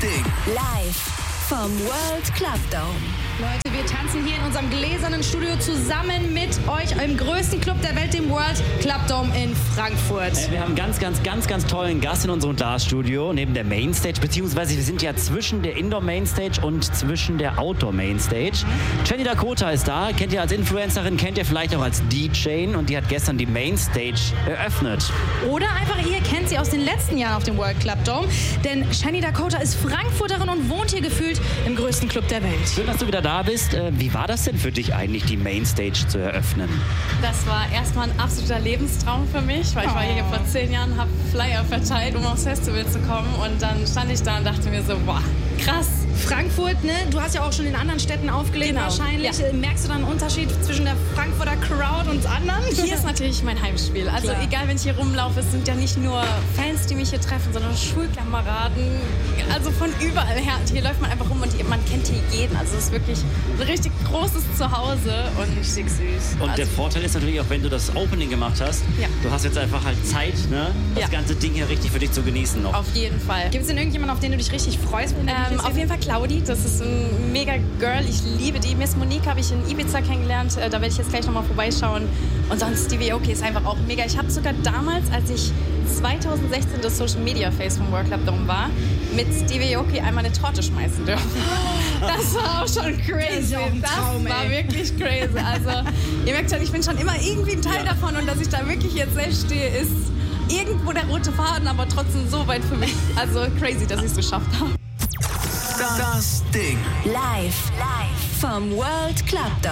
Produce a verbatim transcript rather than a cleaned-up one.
Ding. Live vom World Club Dome. Leute, wir tanzen hier in unserem gläsernen Studio zusammen mit euch im größten Club der Welt, dem World Club Dome in Frankfurt. Äh, wir haben einen ganz, ganz, ganz, ganz tollen Gast in unserem Glasstudio neben der Mainstage, beziehungsweise wir sind ja zwischen der Indoor-Mainstage und zwischen der Outdoor-Mainstage. Mhm. Jenny Dakota ist da, kennt ihr als Influencerin, kennt ihr vielleicht auch als D J und die hat gestern die Mainstage eröffnet. Oder einfach, ihr kennt sie aus den letzten Jahren auf dem World Club Dome, denn Jenny Dakota ist Frankfurterin und wohnt hier gefühlt im größten Club der Welt. Schön, dass du wieder da bist. Wie war das denn für dich eigentlich, die Mainstage zu eröffnen? Das war erstmal ein absoluter Lebenstraum für mich, weil ich war hier vor zehn Jahren, habe Flyer verteilt, um aufs Festival zu kommen und dann stand ich da und dachte mir so, boah, krass. Frankfurt, ne? Du hast ja auch schon in anderen Städten aufgelegt, Genau. wahrscheinlich. Ja. Merkst du da einen Unterschied zwischen der Frankfurter Crowd und anderen? Hier ist natürlich mein Heimspiel. Also Klar. egal, wenn ich hier rumlaufe, es sind ja nicht nur Fans, die mich hier treffen, sondern Schulkameraden. Also von überall her. Und hier läuft man einfach rum und man kennt hier jeden. Also es ist wirklich ein richtig großes Zuhause und richtig süß. Und also, der Vorteil ist natürlich auch, wenn du das Opening gemacht hast, Ja. du hast jetzt einfach halt Zeit, ne, das Ja. ganze Ding hier richtig für dich zu genießen noch. auf jeden Fall. Gibt es denn irgendjemanden, auf den du dich richtig freust? Wenn du dich Ähm, jetzt auf jeden Fall Claudi, das ist ein mega Girl, ich liebe die. Miss Monique habe ich in Ibiza kennengelernt, äh, da werde ich jetzt gleich nochmal vorbeischauen. Und sonst Stevie Aoki ist einfach auch mega. Ich habe sogar damals, als ich zwanzig sechzehn das Social Media Face vom World Club Dome war, mit Stevie Aoki einmal eine Torte schmeißen dürfen. Das war auch schon crazy. Das ist auch ein Traum, das war ey. wirklich crazy. Also ihr merkt schon, ich bin schon immer irgendwie ein Teil Ja. davon und dass ich da wirklich jetzt selbst stehe, ist irgendwo der rote Faden, aber trotzdem so weit für mich. Also crazy, dass ich es geschafft habe. Das Ding. Live, live vom World Club Dome.